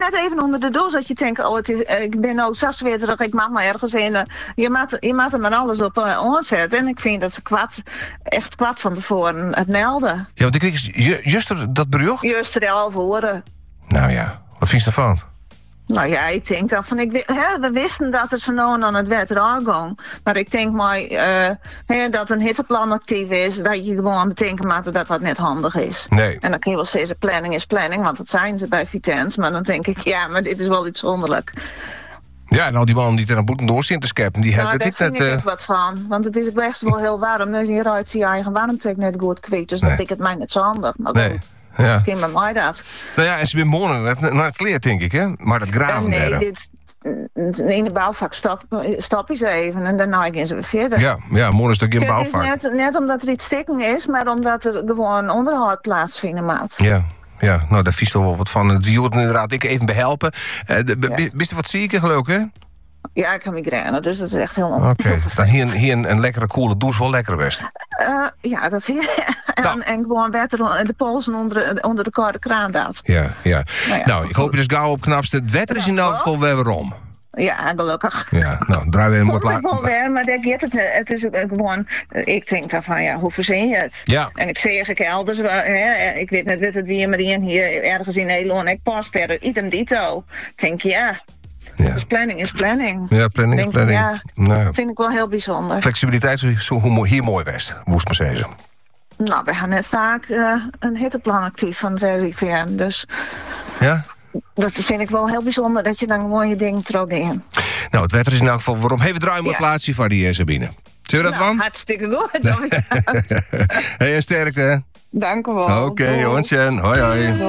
net even onder de doos dat je denkt, ik ben nou 26, ik mag maar ergens in. Je maakt er maar alles op aanzetten. En ik vind dat ze echt kwad van tevoren het melden. Ja, want ik kreeg juster dat bericht? Juster 11 horen. Nou ja, wat vind je ervan? Nou ja, ik denk dat we wisten dat er zo nou aan het wet aangaan. Maar ik denk maar dat een hitteplan actief is, dat je gewoon bedenken moet dat dat net handig is. Nee. En dan kun je wel zeggen, planning is planning, want dat zijn ze bij Vitens. Maar dan denk ik, ja, maar dit is wel iets wonderlijk. Ja, en al die mannen die er een boeten door zien te scheppen, die hebben daar vind ik wat van. Want het is best wel heel warm. Dus je ruikt je eigen warmte net goed kwijt. Dus dan vind ik het mij net zo handig. Maar goed. Ja. Misschien met mij dat. Nou ja, en ze weer morgen naar het kleed, denk ik, hè? Maar dat graven in de bouwvak stop je even en daarna gaan ze weer verder. Ja, morgen is het ook in bouwvak. Het is net omdat er iets stikken is, maar omdat er gewoon onderhoud plaatsvinden maat. Ja, nou daar vies toch wel wat van. Het duurt inderdaad, ik even behelpen. Bist er wat zieker, geloof ik, hè? Ja, ik heb migraine, dus dat is echt heel Oké, dan hier een lekkere koele douche wel lekker best. Ja, dat hier. En gewoon water de polsen onder de koude kraan dat. Ja. Nou, ik hoop je dus gauw op knapste. Het wetter is in elk geval weer om. Ja, gelukkig. Ja, nou, draaien we een mooi plaat. Maar dat gaat het is gewoon, ik denk dan van, hoe verzin je het? Ja. En ik zeg ik elders, ik weet net het wie maar hier ergens in Nederland, ik pas er, idem dito. Ik denk, ja. Dus planning is planning. Ja, planning is planning. Ja, nou, vind ik wel heel bijzonder. Flexibiliteit is hier mooi best, moest maar zeggen. Nou, we gaan net vaak een hitteplan actief van de RIVM, dus... Ja? Dat vind ik wel heel bijzonder, dat je dan gewoon je ding trok in. Nou, het wetter is in elk geval waarom. Even draaien we een plaatsje van die Sabine. Zullen we dat van? Hartstikke goed. Hey, sterkte. Dank u wel. Oké, Honsjen. Hoi.